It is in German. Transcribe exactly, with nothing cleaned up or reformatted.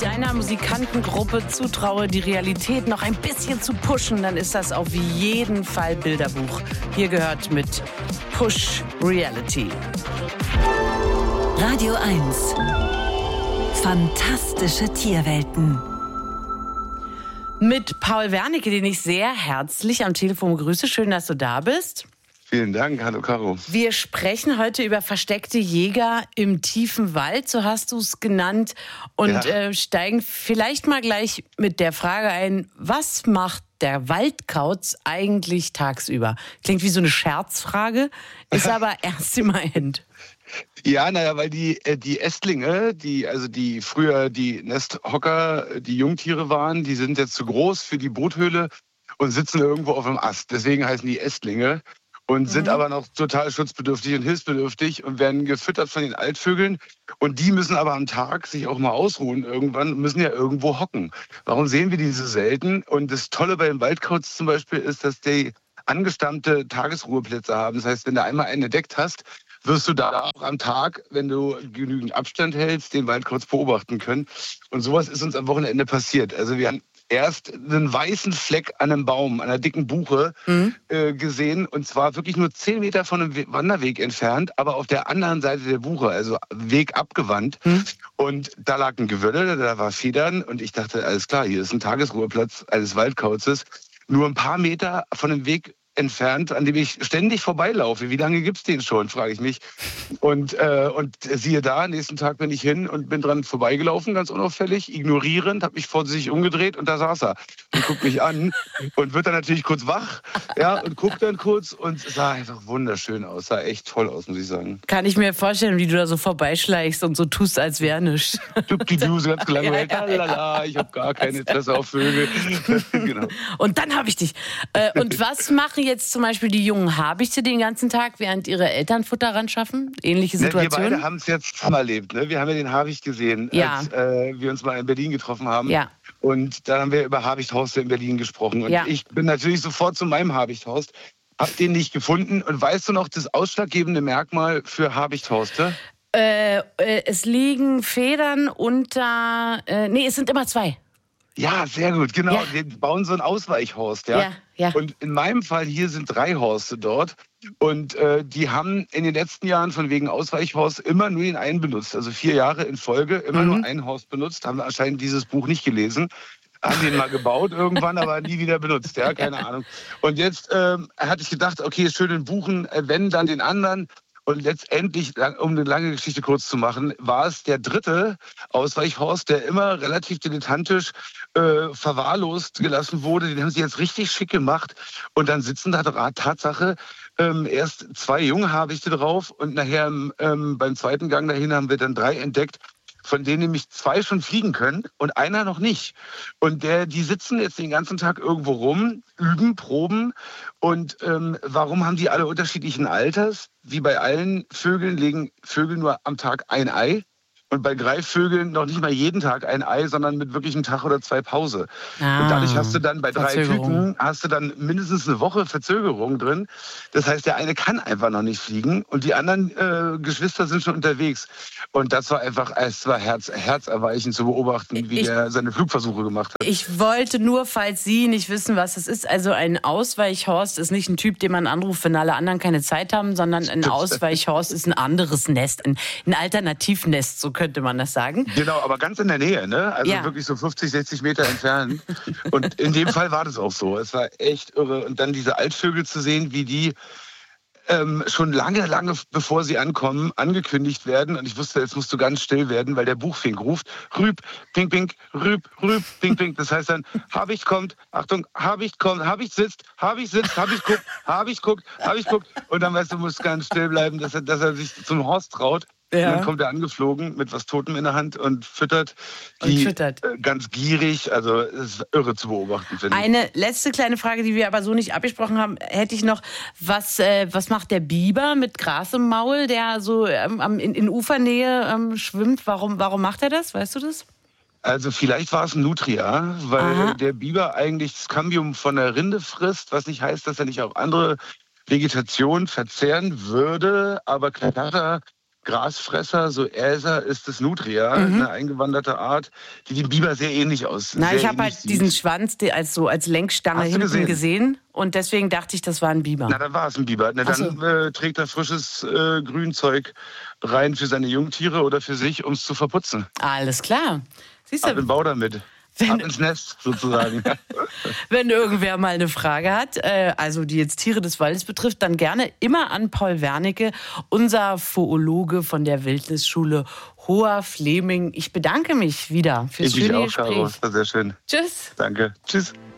ich einer Musikantengruppe zutraue, die Realität noch ein bisschen zu pushen, dann ist das auf jeden Fall Bilderbuch. Hier gehört mit Push Reality. Radio eins. Fantastische Tierwelten. Mit Paul Wernicke, den ich sehr herzlich am Telefon begrüße. Schön, dass du da bist. Vielen Dank. Hallo, Caro. Wir sprechen heute über versteckte Jäger im tiefen Wald, so hast du es genannt. Und ja. äh, steigen vielleicht mal gleich mit der Frage ein, was macht der Waldkauz eigentlich tagsüber? Klingt wie so eine Scherzfrage, ist aber ernst gemeint. Ja, naja, weil die, die Ästlinge, die, also die früher die Nesthocker, die Jungtiere waren, die sind jetzt zu groß für die Bruthöhle und sitzen irgendwo auf dem Ast. Deswegen heißen die Ästlinge. Und sind mhm. aber noch total schutzbedürftig und hilfsbedürftig und werden gefüttert von den Altvögeln. Und die müssen aber am Tag sich auch mal ausruhen irgendwann, müssen ja irgendwo hocken. Warum sehen wir die so selten? Und das Tolle bei den Waldkauz zum Beispiel ist, dass die angestammte Tagesruheplätze haben. Das heißt, wenn du einmal einen entdeckt hast, wirst du da auch am Tag, wenn du genügend Abstand hältst, den Waldkauz beobachten können. Und sowas ist uns am Wochenende passiert. Also wir haben erst einen weißen Fleck an einem Baum, an einer dicken Buche mhm. äh, gesehen. Und zwar wirklich nur zehn Meter von einem Wanderweg entfernt, aber auf der anderen Seite der Buche, also Weg abgewandt. Mhm. Und da lag ein Gewölle, da war Federn. Und ich dachte, alles klar, hier ist ein Tagesruheplatz eines Waldkauzes. Nur ein paar Meter von dem Weg entfernt, an dem ich ständig vorbeilaufe. Wie lange gibt's den schon, frage ich mich. Und, äh, und siehe da, nächsten Tag bin ich hin und bin dran vorbeigelaufen, ganz unauffällig, ignorierend, habe mich vorsichtig umgedreht und da saß er und guckt mich an und wird dann natürlich kurz wach, ja, und guckt dann kurz und sah einfach wunderschön aus, sah echt toll aus, muss ich sagen. Kann ich mir vorstellen, wie du da so vorbeischleichst und so tust, als wäre nichts. Die Duse ganz gelangweilt, ja, ja, ja. Ich habe gar kein Interesse auf Vögel. Genau. Und dann habe ich dich. Äh, und was machen jetzt zum Beispiel die jungen Habichte den ganzen Tag, während ihre Eltern Futter ran schaffen? Ähnliche Situation? Ne, wir beide haben es jetzt schon erlebt. Ne? Wir haben ja den Habicht gesehen, ja. als äh, wir uns mal in Berlin getroffen haben. Ja. Und da haben wir über Habichthorste in Berlin gesprochen. Und ja. ich bin natürlich sofort zu meinem Habichthorst, hab den nicht gefunden. Und weißt du noch das ausschlaggebende Merkmal für Habichthorste? Äh, äh, es liegen Federn unter... Äh, nee, es sind immer zwei. Ja, sehr gut, genau. Ja. Wir bauen so einen Ausweichhorst, ja? Ja, ja. Und in meinem Fall hier sind drei Horste dort. Und äh, die haben in den letzten Jahren von wegen Ausweichhorst immer nur den einen benutzt. Also vier Jahre in Folge immer mhm. nur einen Horst benutzt. Haben anscheinend dieses Buch nicht gelesen. Haben den mal gebaut irgendwann, aber nie wieder benutzt. Ja, keine Ahnung. Und jetzt ähm, hatte ich gedacht, okay, schön den Buchen, äh, wenn, dann den anderen. Und letztendlich, um eine lange Geschichte kurz zu machen, war es der dritte Ausweichhorst, der immer relativ dilettantisch äh, verwahrlost gelassen wurde. Den haben sie jetzt richtig schick gemacht. Und dann sitzen da Tatsache ähm, erst zwei junge Habichte drauf. Und nachher ähm, beim zweiten Gang dahin haben wir dann drei entdeckt, von denen nämlich zwei schon fliegen können und einer noch nicht. Und der, die sitzen jetzt den ganzen Tag irgendwo rum, üben, proben. Und ähm, warum haben die alle unterschiedlichen Alters? Wie bei allen Vögeln legen Vögel nur am Tag ein Ei. Und bei Greifvögeln noch nicht mal jeden Tag ein Ei, sondern mit wirklich einem Tag oder zwei Pause. Ah, und dadurch hast du dann bei drei Küken hast du dann mindestens eine Woche Verzögerung drin. Das heißt, der eine kann einfach noch nicht fliegen und die anderen äh, Geschwister sind schon unterwegs. Und das war einfach, es war herz, herzerweichend zu beobachten, wie ich, der seine Flugversuche gemacht hat. Ich wollte nur, falls Sie nicht wissen, was es ist, also ein Ausweichhorst ist nicht ein Typ, den man anruft, wenn alle anderen keine Zeit haben, sondern ein Ausweichhorst ist ein anderes Nest, ein, ein Alternativnest, so könnte man das sagen. Genau, aber ganz in der Nähe, ne? Also ja. wirklich so fünfzig, sechzig Meter entfernt. Und in dem Fall war das auch so. Es war echt irre. Und dann diese Altvögel zu sehen, wie die ähm, schon lange, lange bevor sie ankommen, angekündigt werden. Und ich wusste, jetzt musst du ganz still werden, weil der Buchfink ruft, Rüb, pink, pink, Rüb, Rüb, pink, pink. Das heißt dann, Habicht kommt, Achtung, Habicht kommt, Habicht sitzt, Habicht sitzt, Habicht guckt, Habicht guckt, Habicht guckt. Und dann weißt du, du musst ganz still bleiben, dass er, dass er sich zum Horst traut. Ja. Und dann kommt er angeflogen mit was Totem in der Hand und füttert die und füttert. Ganz gierig. Also es ist irre zu beobachten, finde ich. Eine letzte kleine Frage, die wir aber so nicht abgesprochen haben, hätte ich noch. Was, äh, was macht der Biber mit Gras im Maul, der so ähm, in, in Ufernähe ähm, schwimmt? Warum, warum macht er das? Weißt du das? Also vielleicht war es ein Nutria, weil Aha. der Biber eigentlich das Cambium von der Rinde frisst, was nicht heißt, dass er nicht auch andere Vegetation verzehren würde. Aber Knatter Grasfresser, so Äser ist es Nutria, mhm. eine eingewanderte Art, die dem Biber sehr ähnlich aussieht. Na, ich habe halt sieht. diesen Schwanz als, so als Lenkstange hinten gesehen? gesehen und deswegen dachte ich, das war ein Biber. Na, dann war es ein Biber. Na, dann so. äh, trägt er frisches äh, Grünzeug rein für seine Jungtiere oder für sich, um es zu verputzen. Alles klar. Siehst du? Ab in den Bau damit. Wenn, Ab ins Nest sozusagen. Wenn irgendwer mal eine Frage hat, äh, also die jetzt Tiere des Waldes betrifft, dann gerne immer an Paul Wernicke, unser Zoologe von der Wildnisschule Hoher-Fleming. Ich bedanke mich wieder fürs ich schöne auch, Gespräch. Caro. Das war sehr schön. Tschüss. Danke. Tschüss.